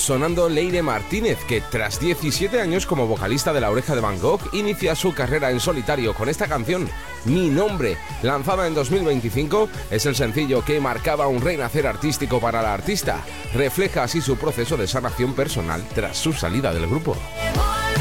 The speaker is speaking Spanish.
sonando Leire Martínez, que tras 17 años como vocalista de La Oreja de Van Gogh, inicia su carrera en solitario con esta canción, Mi Nombre, lanzada en 2025, es el sencillo que marcaba un renacer artístico para la artista. Refleja así su proceso de sanación personal tras su salida del grupo.